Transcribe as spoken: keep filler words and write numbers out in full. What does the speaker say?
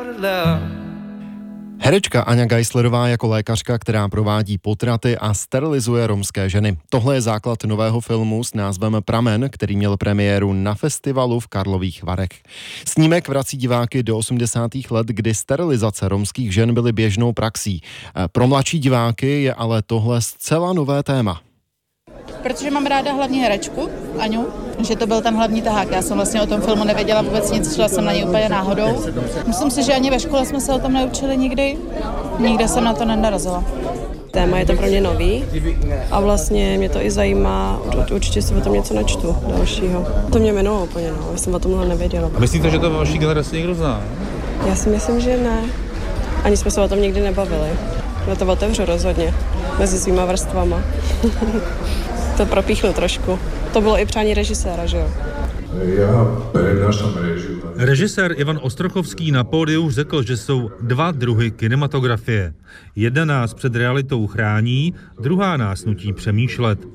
Herečka Aňa Geislerová jako lékařka, která provádí potraty a sterilizuje romské ženy. Tohle je základ nového filmu s názvem Pramen, který měl premiéru na festivalu v Karlových Varech. Snímek vrací diváky do osmdesátých let, kdy sterilizace romských žen byly běžnou praxí. Pro mladší diváky je ale tohle zcela nové téma. Protože mám ráda hlavní herečku, Aňu, že to byl ten hlavní tahák. Já jsem vlastně o tom filmu nevěděla vůbec nic, šla jsem na něj úplně náhodou. Myslím si, že ani ve škole jsme se o tom neučili nikdy. Nikde jsem na to nenarazila. Téma je to pro mě nový a vlastně mě to i zajímá, určitě si o tom něco načtu dalšího. To mě minulo úplně, no, já jsem o tomhle nevěděla. A myslíte, že to ve vaší generaci někdo zná? Já si myslím, že ne. Ani jsme se o tom nikdy nebavili. Já to otevřu rozhodně, mezi svýma vrstvama. To propíchnu trošku. To bylo i přání režiséra, že jo? Já přednáším režiu. Režisér Ivan Ostrochovský na pódiu řekl, že jsou dva druhy kinematografie. Jedna nás před realitou chrání, druhá nás nutí přemýšlet.